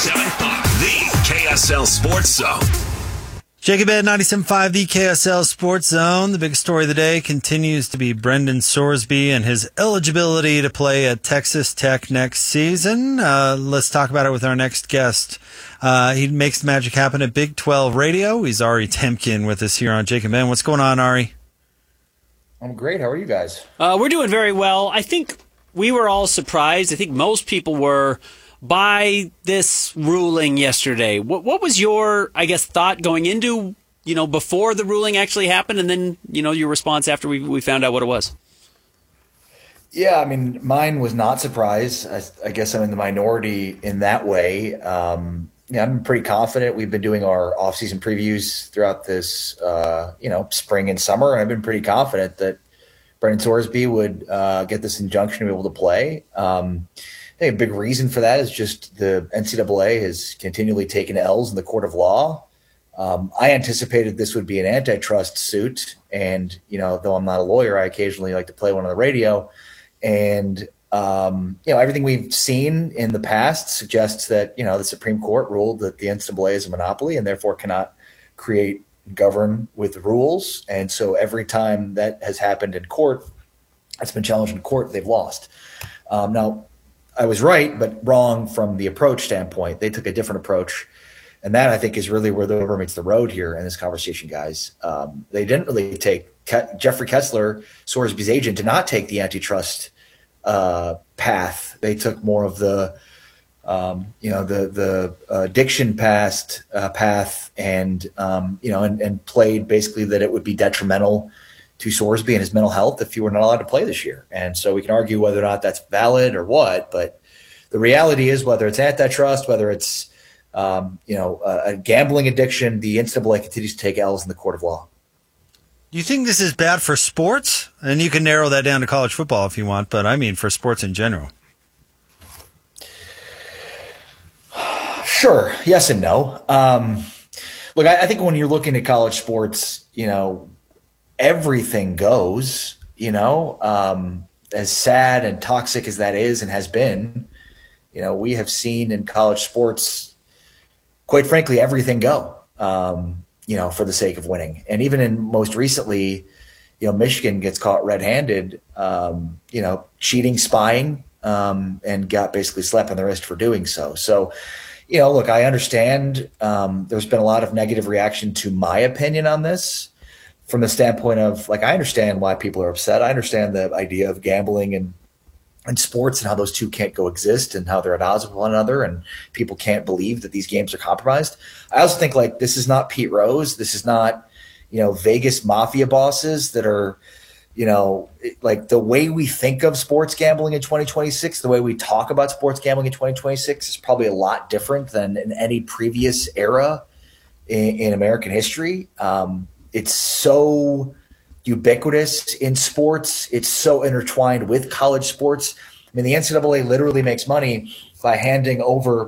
97.5, the KSL Sports Zone. Jacob Ed, 97.5, the KSL Sports Zone. The big story of the day continues to be Brendan Sorsby and his eligibility to play at Texas Tech next season. Let's talk about it with our next guest. He makes the magic happen at Big 12 Radio. He's Ari Temkin with us here on Jacob Ed. What's going on, Ari? I'm great. How are you guys? We're doing very well. I think we were all surprised. I think most people were by this ruling yesterday. What was your, thought going into, before the ruling actually happened, and then, your response after we found out what it was? Yeah, I mean, mine was not surprised. I guess I'm in the minority in that way. I'm pretty confident. We've been doing our off-season previews throughout this, spring and summer, and I've been pretty confident that Brendan Sorsby would get this injunction to be able to play. I think a big reason for that is just the NCAA has continually taken L's in the court of law. I anticipated this would be an antitrust suit, and though I'm not a lawyer, I occasionally like to play one on the radio. And everything we've seen in the past suggests that the Supreme Court ruled that the NCAA is a monopoly and therefore cannot create and govern with rules. And so every time that has happened in court, it's been challenged in court, they've lost. Now, I was right, but wrong from the approach standpoint. They took a different approach. And that, I think, is really where the rubber meets the road here in this conversation, guys. They didn't really take Jeffrey Kessler, Sorsby's agent, did not take the antitrust path. They took more of the addiction path, and played basically that it would be detrimental to Sorsby and his mental health if you were not allowed to play this year. And so we can argue whether or not that's valid or what, but the reality is whether it's antitrust, whether it's a gambling addiction, the NCAA continues to take L's in the court of law. Do you think this is bad for sports? And you can narrow that down to college football if you want, but I mean for sports in general. Sure. Yes and no. Look, I think when you're looking at college sports, everything goes, as sad and toxic as that is and has been, we have seen in college sports, quite frankly, everything go, for the sake of winning. And even in most recently, Michigan gets caught red-handed, cheating, spying, and got basically slapped on the wrist for doing so. So, look, I understand there's been a lot of negative reaction to my opinion on this from the standpoint of, I understand why people are upset. I understand the idea of gambling and sports and how those two can't coexist and how they're at odds with one another and people can't believe that these games are compromised. I also think this is not Pete Rose. This is not, Vegas mafia bosses that are, the way we think of sports gambling in 2026, the way we talk about sports gambling in 2026 is probably a lot different than in any previous era in American history. It's so ubiquitous in sports. It's so intertwined with college sports. I mean, the NCAA literally makes money by handing over,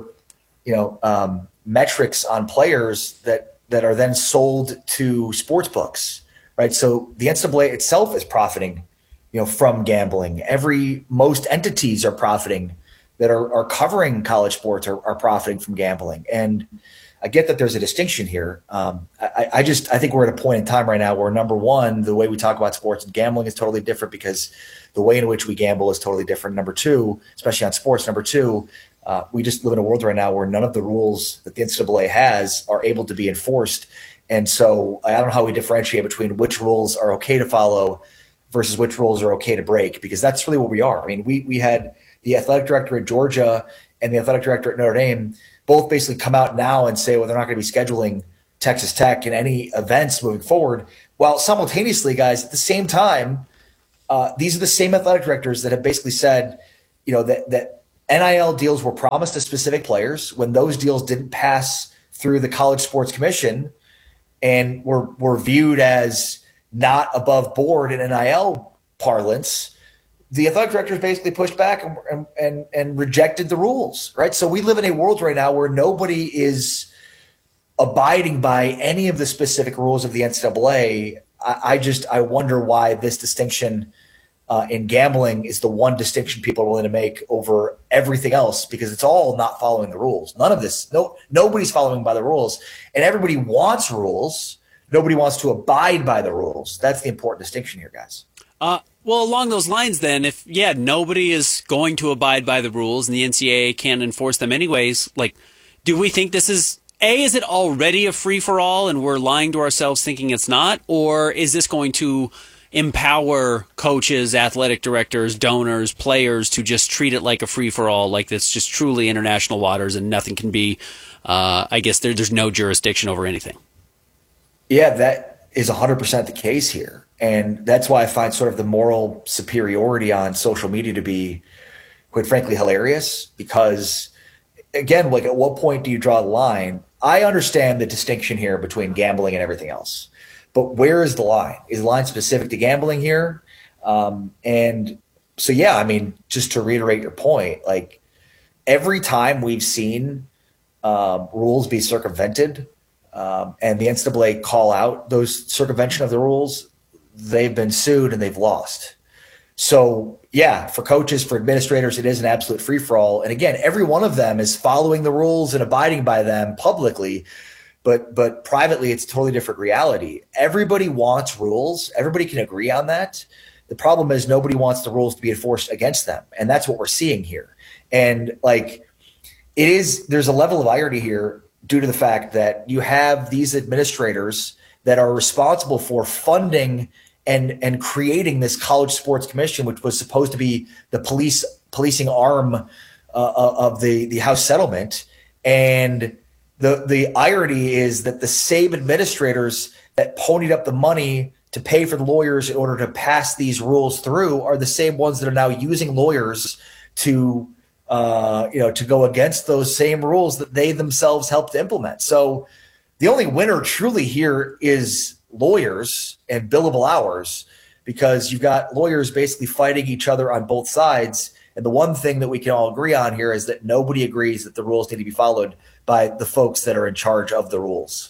metrics on players that are then sold to sports books, right? So the NCAA itself is profiting, from gambling. Most entities are profiting that are covering college sports are profiting from gambling. And I get that there's a distinction here. I think we're at a point in time right now where, number one, the way we talk about sports and gambling is totally different because the way in which we gamble is totally different. Number two, especially on sports, we just live in a world right now where none of the rules that the NCAA has are able to be enforced. And so I don't know how we differentiate between which rules are okay to follow versus which rules are okay to break, because that's really what we are. I mean, we had the athletic director at Georgia and the athletic director at Notre Dame both basically come out now and say, well, they're not going to be scheduling Texas Tech in any events moving forward. While simultaneously, guys, at the same time, these are the same athletic directors that have basically said, that NIL deals were promised to specific players when those deals didn't pass through the College Sports Commission and were viewed as not above board in NIL parlance. The athletic directors basically pushed back and rejected the rules, right? So we live in a world right now where nobody is abiding by any of the specific rules of the NCAA. I wonder why this distinction in gambling is the one distinction people are willing to make over everything else, because it's all not following the rules. None of this, nobody's following by the rules, and everybody wants rules. Nobody wants to abide by the rules. That's the important distinction here, guys. Well, along those lines, then, if nobody is going to abide by the rules and the NCAA can't enforce them anyways, like, do we think this is it already a free for all and we're lying to ourselves thinking it's not, or is this going to empower coaches, athletic directors, donors, players to just treat it like a free-for-all, like it's just truly international waters and nothing can be, I guess there's no jurisdiction over anything? Yeah, that is 100% the case here. And that's why I find sort of the moral superiority on social media to be, quite frankly, hilarious. Because, again, like, at what point do you draw the line? I understand the distinction here between gambling and everything else. But where is the line? Is the line specific to gambling here? And so, yeah, I mean, just to reiterate your point, like, every time we've seen rules be circumvented and the NCAA call out those circumvention of the rules, they've been sued and they've lost. So, yeah, for coaches, for administrators, it is an absolute free-for-all. And again, every one of them is following the rules and abiding by them publicly. But privately, it's a totally different reality. Everybody wants rules. Everybody can agree on that. The problem is nobody wants the rules to be enforced against them. And that's what we're seeing here. And like, there's a level of irony here due to the fact that you have these administrators that are responsible for funding and creating this college sports commission, which was supposed to be the policing arm of the House settlement. And the irony is that the same administrators that ponied up the money to pay for the lawyers in order to pass these rules through are the same ones that are now using lawyers to go against those same rules that they themselves helped implement. So the only winner truly here is lawyers and billable hours, because you've got lawyers basically fighting each other on both sides. And the one thing that we can all agree on here is that nobody agrees that the rules need to be followed by the folks that are in charge of the rules.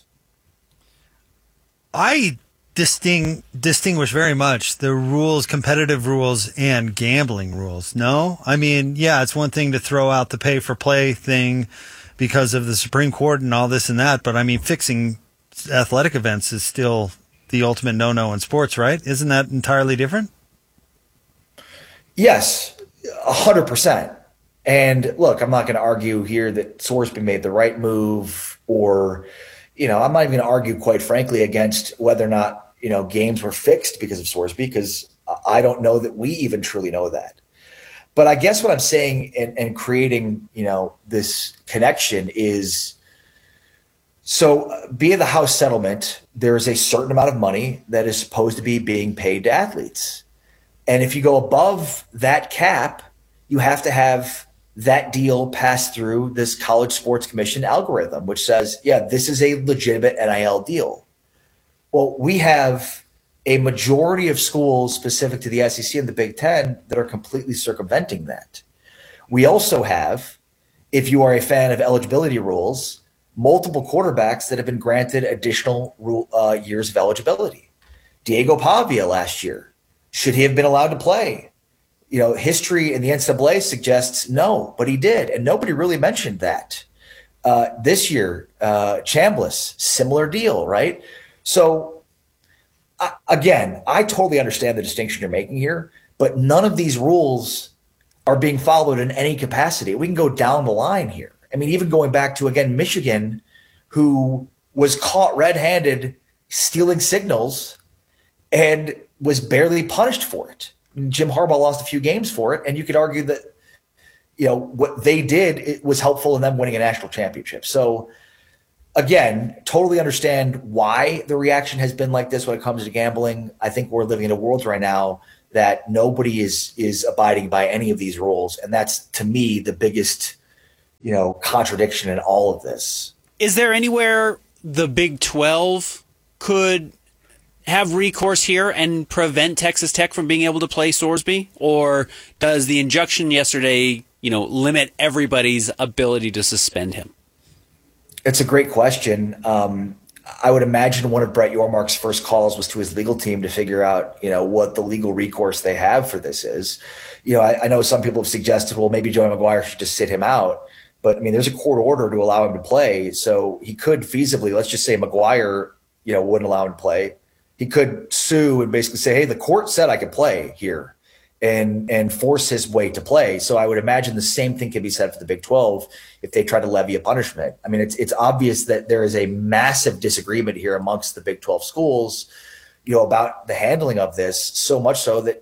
I distinguish very much the rules, competitive rules, and gambling rules. No? I mean, yeah, it's one thing to throw out the pay-for-play thing because of the Supreme Court and all this and that, but I mean, fixing athletic events is still the ultimate no-no in sports, right? Isn't that entirely different? Yes, 100%. And look, I'm not going to argue here that Sorsby made the right move, or, I'm not even going to argue, quite frankly, against whether or not, games were fixed because of Sorsby, because I don't know that we even truly know that. But I guess what I'm saying and creating, this connection is, so via the House settlement, there's a certain amount of money that is supposed to be being paid to athletes. And if you go above that cap, you have to have that deal pass through this College Sports Commission algorithm, which says, yeah, this is a legitimate NIL deal. Well, we have a majority of schools specific to the SEC and the Big Ten that are completely circumventing that. We also have, if you are a fan of eligibility rules, multiple quarterbacks that have been granted additional years of eligibility. Diego Pavia last year, should he have been allowed to play? History in the NCAA suggests no, but he did. And nobody really mentioned that. This year, Chambliss, similar deal, right? So again, I totally understand the distinction you're making here, but none of these rules are being followed in any capacity. We can go down the line here. I mean, even going back to, again, Michigan, who was caught red-handed stealing signals and was barely punished for it. Jim Harbaugh lost a few games for it, and you could argue that, what they did, it was helpful in them winning a national championship. So, again, totally understand why the reaction has been like this when it comes to gambling. I think we're living in a world right now that nobody is abiding by any of these rules, and that's, to me, the biggest contradiction in all of this. Is there anywhere the Big 12 could have recourse here and prevent Texas Tech from being able to play Sorsby? Or does the injunction yesterday, limit everybody's ability to suspend him? It's a great question. I would imagine one of Brett Yormark's first calls was to his legal team to figure out, what the legal recourse they have for this is. I know some people have suggested, well, maybe Joey McGuire should just sit him out. But I mean, there's a court order to allow him to play. So he could feasibly, let's just say McGuire, wouldn't allow him to play. He could sue and basically say, hey, the court said I could play here, and force his way to play. So I would imagine the same thing can be said for the Big 12 if they try to levy a punishment. I mean, it's obvious that there is a massive disagreement here amongst the Big 12 schools, about the handling of this, so much so that,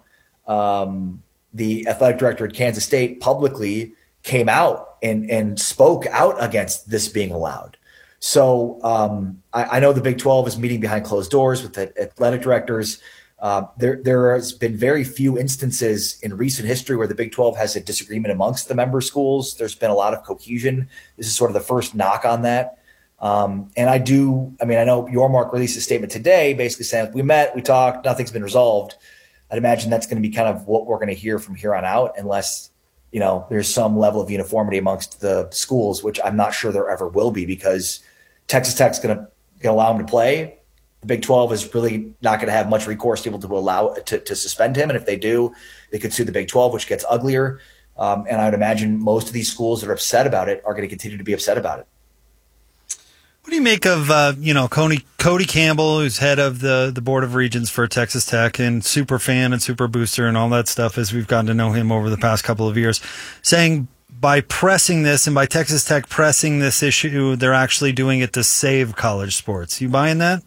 the athletic director at Kansas State publicly came out and spoke out against this being allowed. So I know the Big 12 is meeting behind closed doors with the athletic directors. There has been very few instances in recent history where the Big 12 has a disagreement amongst the member schools. There's been a lot of cohesion. This is sort of the first knock on that. And I know Yormark released a statement today basically saying, we met, we talked, nothing's been resolved. I'd imagine that's going to be kind of what we're going to hear from here on out, unless, there's some level of uniformity amongst the schools, which I'm not sure there ever will be, because Texas Tech's going to allow him to play. The Big 12 is really not going to have much recourse to be able to allow to suspend him. And if they do, they could sue the Big 12, which gets uglier. And I would imagine most of these schools that are upset about it are going to continue to be upset about it. What do you make of, Cody Campbell, who's head of the Board of Regents for Texas Tech and super fan and super booster and all that stuff as we've gotten to know him over the past couple of years, saying by pressing this and by Texas Tech pressing this issue, they're actually doing it to save college sports. You buying that?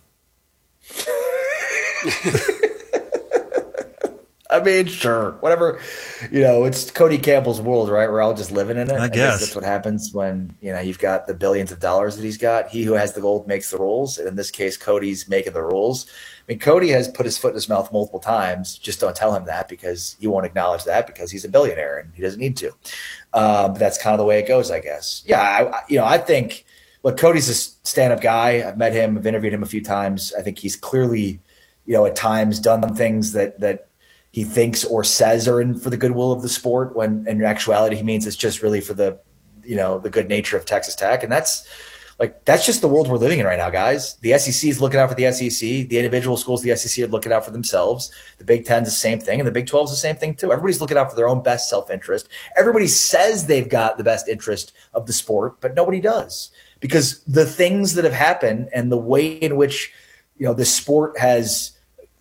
I mean, sure, whatever. It's Cody Campbell's world, right? We're all just living in it. I guess that's what happens when you've got the billions of dollars that he's got. He who has the gold makes the rules, and in this case, Cody's making the rules. I mean, Cody has put his foot in his mouth multiple times. Just don't tell him that, because he won't acknowledge that, because he's a billionaire and he doesn't need to. But that's kind of the way it goes, I guess. Yeah, I think. Look, Cody's a stand-up guy. I've met him. I've interviewed him a few times. I think he's clearly, at times done things that he thinks or says are in for the goodwill of the sport, when in actuality he means it's just really for the, the good nature of Texas Tech. And that's just the world we're living in right now, guys. The SEC is looking out for the SEC. The individual schools of the SEC are looking out for themselves. The Big Ten is the same thing, and the Big 12 is the same thing too. Everybody's looking out for their own best self-interest. Everybody says they've got the best interest of the sport, but nobody does. Because the things that have happened and the way in which, the sport has,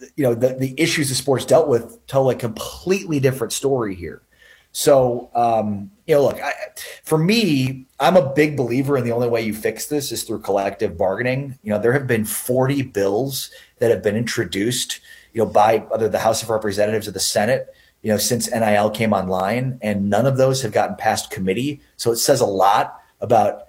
the issues the sport's dealt with tell a completely different story here. So, look, for me, I'm a big believer in the only way you fix this is through collective bargaining. There have been 40 bills that have been introduced, by either the House of Representatives or the Senate, since NIL came online, and none of those have gotten past committee. So it says a lot about,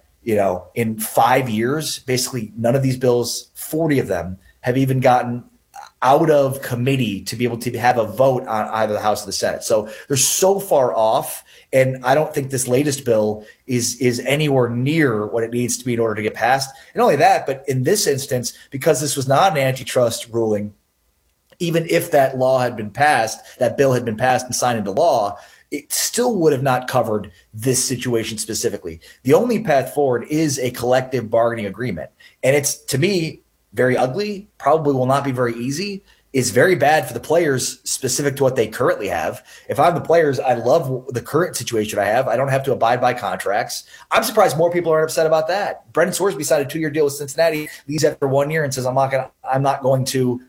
in 5 years, basically none of these bills, 40 of them, have even gotten out of committee to be able to have a vote on either the House or the Senate. So they're so far off, and I don't think this latest bill is anywhere near what it needs to be in order to get passed. And not only that, but in this instance, because this was not an antitrust ruling, even if that law had been passed, that bill had been passed and signed into law, it still would have not covered this situation specifically. The only path forward is a collective bargaining agreement. And it's, to me, very ugly, probably will not be very easy, is very bad for the players specific to what they currently have. If I'm the players, I love the current situation I have. I don't have to abide by contracts. I'm surprised more people aren't upset about that. Brendan Sorsby signed a 2-year deal with Cincinnati, leaves after 1 year and says, I'm not going to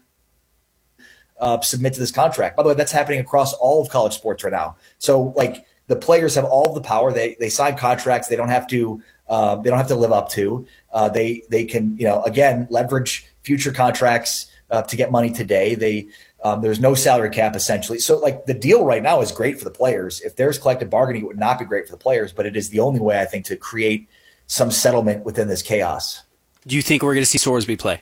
submit to this contract. By the way, that's happening across all of college sports right now. So the players have all of the power. They sign contracts. They don't have to live up to. They can, again, leverage future contracts to get money today. There's no salary cap essentially. So the deal right now is great for the players. If there's collective bargaining, it would not be great for the players, but it is the only way, I think, to create some settlement within this chaos. Do you think we're going to see Sorsby play?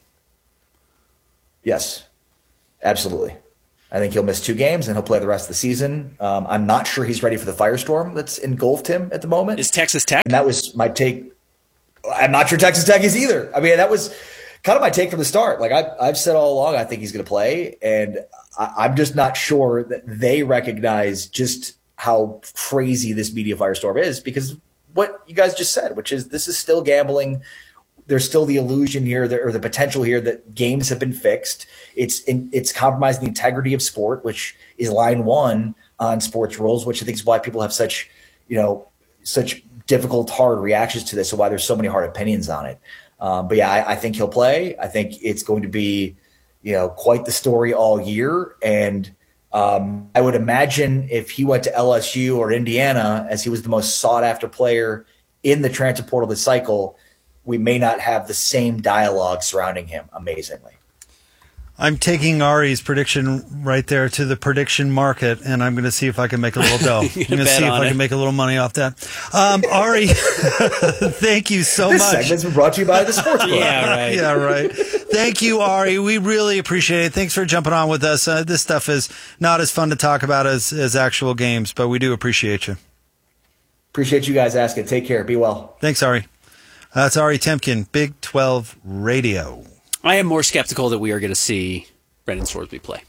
Yes, absolutely. I think he'll miss 2 games and he'll play the rest of the season. I'm not sure he's ready for the firestorm that's engulfed him at the moment. Is Texas Tech? And that was my take. I'm not sure Texas Tech is either. I mean, that was kind of my take from the start. I've said all along, I think he's going to play. And I'm just not sure that they recognize just how crazy this media firestorm is, because what you guys just said, which is this is still gambling. there's still the illusion here or the potential here that games have been fixed. It's compromising the integrity of sport, which is line one on sports rules, which I think is why people have such difficult, hard reactions to this, and why there's so many hard opinions on it. But yeah, I think he'll play. I think it's going to be, quite the story all year. And I would imagine if he went to LSU or Indiana, as he was the most sought after player in the transfer portal this cycle, we may not have the same dialogue surrounding him, amazingly. I'm taking Ari's prediction right there to the prediction market, and I'm going to see if I can make a little dough. I'm going to see if I can make a little money off that. Ari, thank you so much. This segment's been brought to you by the Sports Book. Yeah, right. Thank you, Ari. We really appreciate it. Thanks for jumping on with us. This stuff is not as fun to talk about as actual games, but we do appreciate you. Appreciate you guys asking. Take care. Be well. Thanks, Ari. That's Ari Temkin, Big 12 Radio. I am more skeptical that we are going to see Brendan Sorsby play.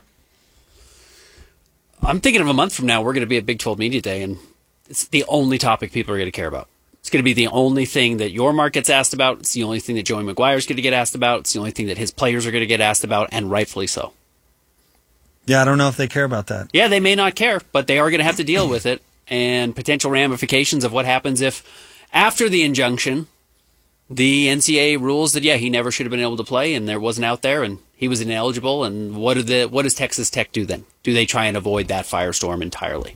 I'm thinking of a month from now, we're going to be at Big 12 Media Day, and it's the only topic people are going to care about. It's going to be the only thing that your Mark gets asked about. It's the only thing that Joey McGuire's going to get asked about. It's the only thing that his players are going to get asked about, and rightfully so. Yeah, I don't know if they care about that. Yeah, they may not care, but they are going to have to deal with it, and potential ramifications of what happens if, after the injunction, the NCAA rules that, he never should have been able to play, and there wasn't out there, and he was ineligible. And what does Texas Tech do then? Do they try and avoid that firestorm entirely?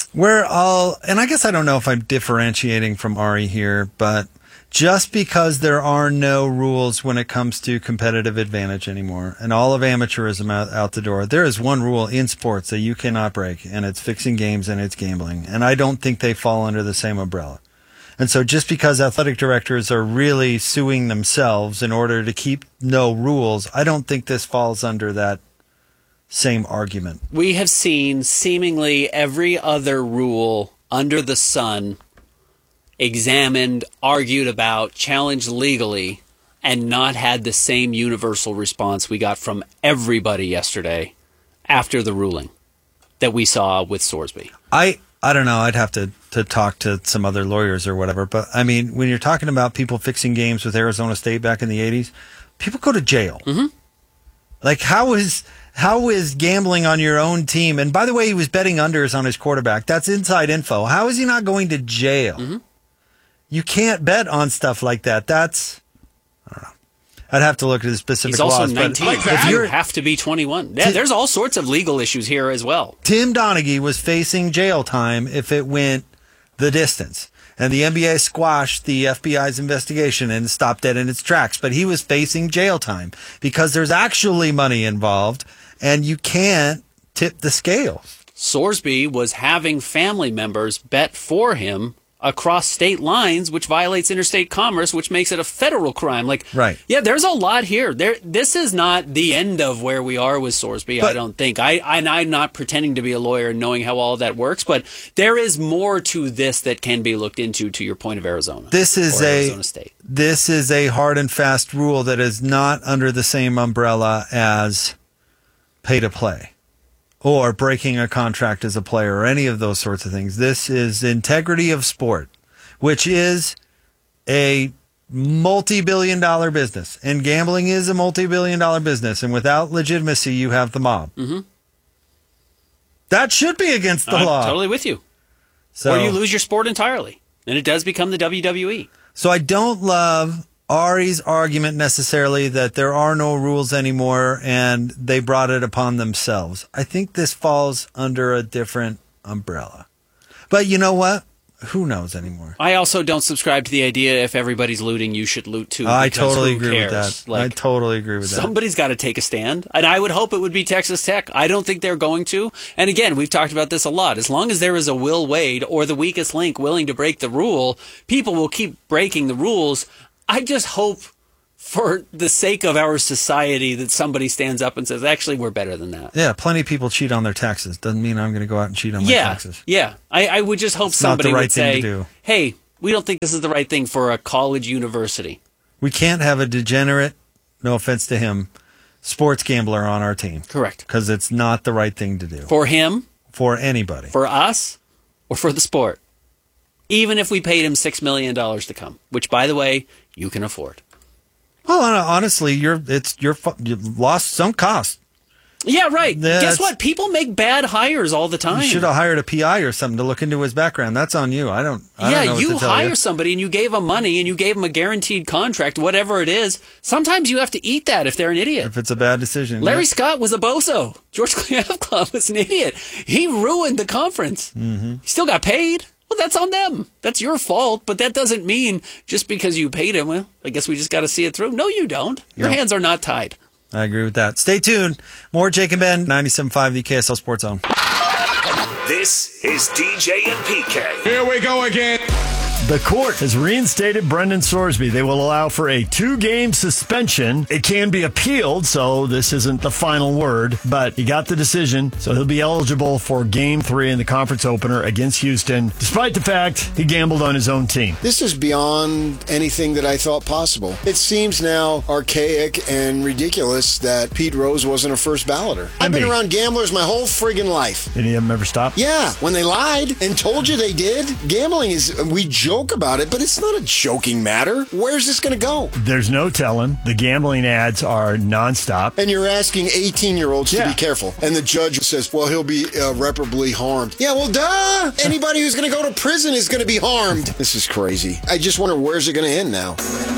And I guess I don't know if I'm differentiating from Ari here, but just because there are no rules when it comes to competitive advantage anymore, and all of amateurism out the door, there is one rule in sports that you cannot break, and it's fixing games and it's gambling. And I don't think they fall under the same umbrella. And so just because athletic directors are really suing themselves in order to keep no rules, I don't think this falls under that same argument. We have seen seemingly every other rule under the sun examined, argued about, challenged legally, and not had the same universal response we got from everybody yesterday after the ruling that we saw with Sorsby. I don't know. I'd have to talk to some other lawyers or whatever. But, I mean, when you're talking about people fixing games with Arizona State back in the 80s, people go to jail. Mm-hmm. Like, how is gambling on your own team? And, by the way, he was betting unders on his quarterback. That's inside info. How is he not going to jail? Mm-hmm. You can't bet on stuff like that. I don't know. I'd have to look at the specific laws. He's also 19. If you have to be 21. Yeah, there's all sorts of legal issues here as well. Tim Donaghy was facing jail time if it went the distance. And the NBA squashed the FBI's investigation and stopped it in its tracks. But he was facing jail time because there's actually money involved, and you can't tip the scales. Sorsby was having family members bet for him across state lines, which violates interstate commerce, which makes it a federal crime. Right. Yeah, there's a lot here. This is not the end of where we are with Sorsby, I don't think. I'm not pretending to be a lawyer and knowing how all that works, but there is more to this that can be looked into, to your point of Arizona. Arizona State. This is a hard and fast rule that is not under the same umbrella as pay to play or breaking a contract as a player or any of those sorts of things. This is integrity of sport, which is a multi-billion-dollar business. And gambling is a multi-billion-dollar business. And without legitimacy, you have the mob. Mm-hmm. That should be against the law. I'm totally with you. Or you lose your sport entirely. And it does become the WWE. So I don't love Ari's argument necessarily that there are no rules anymore and they brought it upon themselves. I think this falls under a different umbrella. But you know what? Who knows anymore? I also don't subscribe to the idea if everybody's looting, you should loot too. I totally agree with that. I totally agree with that. Somebody's got to take a stand. And I would hope it would be Texas Tech. I don't think they're going to. And again, we've talked about this a lot. As long as there is a Will Wade or the weakest link willing to break the rule, people will keep breaking the rules. I just hope, for the sake of our society, that somebody stands up and says, actually, we're better than that. Yeah, plenty of people cheat on their taxes. Doesn't mean I'm going to go out and cheat on my taxes. Yeah, I would just hope somebody would say, hey, we don't think this is the right thing for a college university. We can't have a degenerate, no offense to him, sports gambler on our team. Correct. Because it's not the right thing to do. For him. For anybody. For us. Or for the sport. Even if we paid him $6 million to come. Which, by the way, you can afford. Well, honestly, you've lost some cost. Yeah, right. Yeah, Guess what? People make bad hires all the time. You should have hired a PI or something to look into his background. That's on you. I don't know what you to tell hire you. somebody and you gave them money and you gave them a guaranteed contract, whatever it is. Sometimes you have to eat that if they're an idiot. If it's a bad decision. Larry Scott was a bozo. George Kliavkoff was an idiot. He ruined the conference. Mm-hmm. He still got paid. Well, that's on them. That's your fault. But that doesn't mean just because you paid him, well, I guess we just got to see it through. No, you don't. Your hands are not tied. I agree with that. Stay tuned. More Jake and Ben, 97.5, the KSL Sports Zone. This is DJ and PK. Here we go again. The court has reinstated Brendan Sorsby. They will allow for a 2-game suspension. It can be appealed, so this isn't the final word, but he got the decision, so he'll be eligible for Game 3 in the conference opener against Houston, despite the fact he gambled on his own team. This is beyond anything that I thought possible. It seems now archaic and ridiculous that Pete Rose wasn't a first balloter. I've been around gamblers my whole friggin' life. Any of them ever stopped? Yeah, when they lied and told you they did. Gambling is, we joke about it, but it's not a joking matter. Where's this going to go? There's no telling. The gambling ads are nonstop. And you're asking 18-year-olds to be careful. And the judge says, well, he'll be irreparably harmed. Yeah, well, duh! Anybody who's going to go to prison is going to be harmed. This is crazy. I just wonder, where's it going to end now?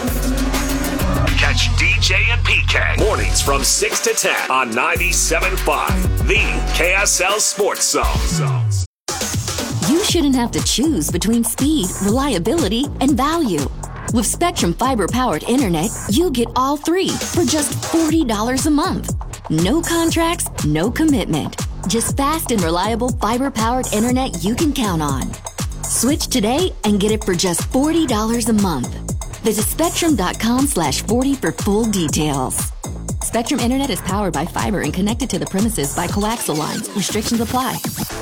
Catch DJ and PK mornings from 6 to 10 on 97.5, the KSL Sports Zone. You shouldn't have to choose between speed, reliability, and value. With Spectrum Fiber-powered internet, you get all three for just $40 a month. No contracts, no commitment. Just fast and reliable fiber-powered internet you can count on. Switch today and get it for just $40 a month. Visit Spectrum.com/40 for full details. Spectrum Internet is powered by fiber and connected to the premises by coaxial lines. Restrictions apply.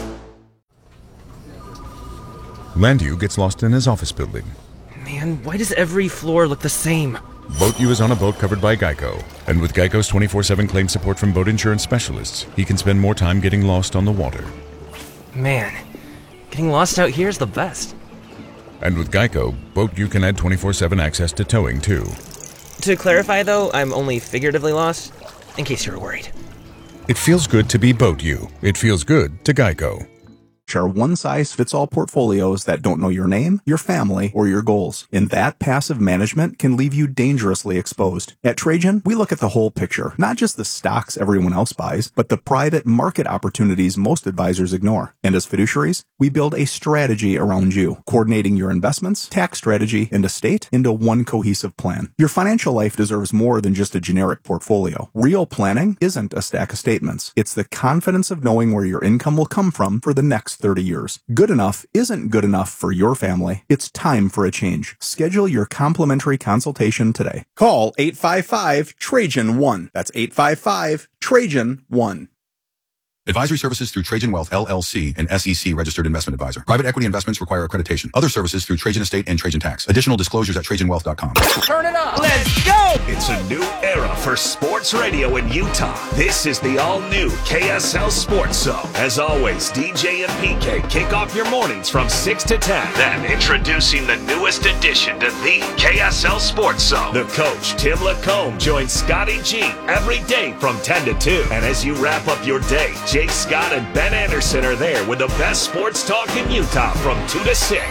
Landu gets lost in his office building. Man, why does every floor look the same? Boat U is on a boat covered by Geico. And with Geico's 24/7 claim support from boat insurance specialists, he can spend more time getting lost on the water. Man, getting lost out here is the best. And with Geico, Boat U can add 24/7 access to towing, too. To clarify, though, I'm only figuratively lost, in case you were worried. It feels good to be Boat U. It feels good to Geico. Are one-size-fits-all portfolios that don't know your name, your family, or your goals. And that passive management can leave you dangerously exposed. At Trajan, we look at the whole picture, not just the stocks everyone else buys, but the private market opportunities most advisors ignore. And as fiduciaries, we build a strategy around you, coordinating your investments, tax strategy, and estate into one cohesive plan. Your financial life deserves more than just a generic portfolio. Real planning isn't a stack of statements. It's the confidence of knowing where your income will come from for the next 30 years. Good enough isn't good enough for your family. It's time for a change. Schedule your complimentary consultation today. Call 855-TRAJAN-1. That's 855-TRAJAN-1. Advisory services through Trajan Wealth, LLC, an SEC registered investment advisor. Private equity investments require accreditation. Other services through Trajan Estate and Trajan Tax. Additional disclosures at TrajanWealth.com. Turn it up. Let's go. It's a new era for sports radio in Utah. This is the all-new KSL Sports Zone. As always, DJ and PK kick off your mornings from 6 to 10. Then introducing the newest addition to the KSL Sports Zone. The coach, Tim Lacombe, joins Scotty G every day from 10 to 2. And as you wrap up your day, Jake Scott and Ben Anderson are there with the best sports talk in Utah from 2 to 6.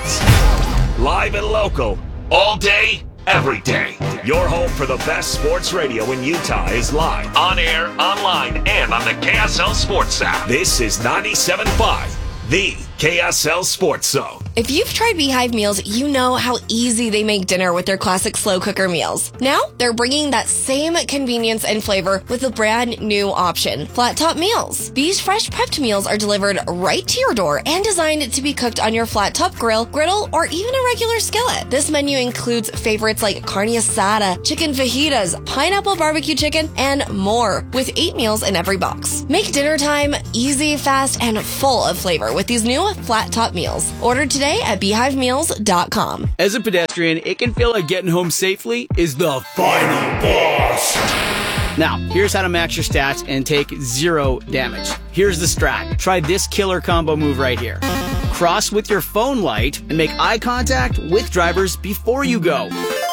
Live and local, all day, every day. Your home for the best sports radio in Utah is live, on air, online, and on the KSL Sports app. This is 97.5, the KSL Sports Zone. If you've tried Beehive meals, you know how easy they make dinner with their classic slow cooker meals. Now, they're bringing that same convenience and flavor with a brand new option, Flat Top Meals. These fresh prepped meals are delivered right to your door and designed to be cooked on your flat top grill, griddle, or even a regular skillet. This menu includes favorites like carne asada, chicken fajitas, pineapple barbecue chicken, and more, with 8 meals in every box. Make dinner time easy, fast, and full of flavor with these new Flat Top Meals. Ordered today at beehivemeals.com. As a pedestrian, it can feel like getting home safely is the final boss. Now, here's how to max your stats and take 0 damage. Here's the strat. Try this killer combo move right here. Cross with your phone light and make eye contact with drivers before you go.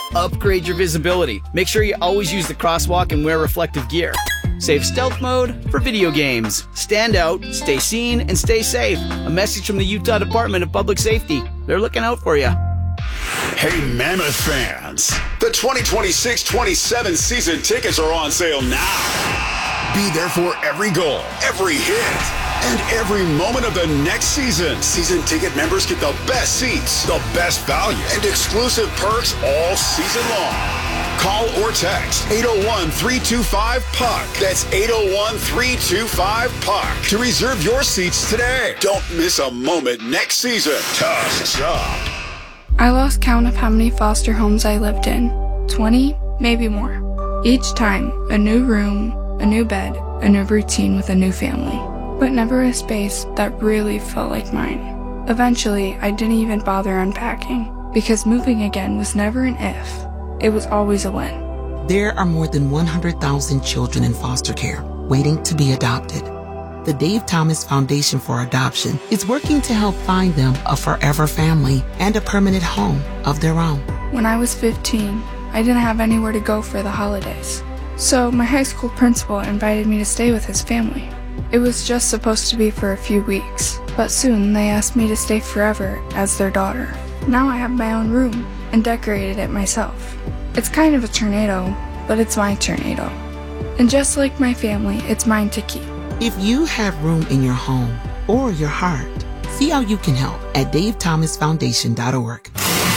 upgrade your visibility. Make sure you always use the crosswalk and wear reflective gear. Save stealth mode for video games. Stand out, stay seen, and stay safe. A message from the Utah Department of Public Safety. They're looking out for you. Hey, Mammoth fans. The 2026-27 season tickets are on sale now. Be there for every goal, every hit, and every moment of the next season. Season ticket members get the best seats, the best value, and exclusive perks all season long. Call or text 801-325-PUCK. That's 801-325-PUCK to reserve your seats today. Don't miss a moment next season. Tusk up. I lost count of how many foster homes I lived in. 20, maybe more. Each time, a new room, a new bed, a new routine with a new family. But never a space that really felt like mine. Eventually, I didn't even bother unpacking, because moving again was never an if. It was always a when. There are more than 100,000 children in foster care waiting to be adopted. The Dave Thomas Foundation for Adoption is working to help find them a forever family and a permanent home of their own. When I was 15, I didn't have anywhere to go for the holidays. So my high school principal invited me to stay with his family. It was just supposed to be for a few weeks, but soon they asked me to stay forever as their daughter. Now I have my own room and decorated it myself. It's kind of a tornado, but it's my tornado. And just like my family, it's mine to keep. If you have room in your home or your heart, see how you can help at davethomasfoundation.org.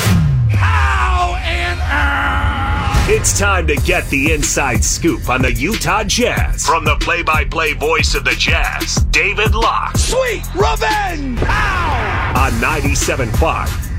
It's time to get the inside scoop on the Utah Jazz. From the play-by-play voice of the Jazz, David Locke. Sweet revenge! On 97.5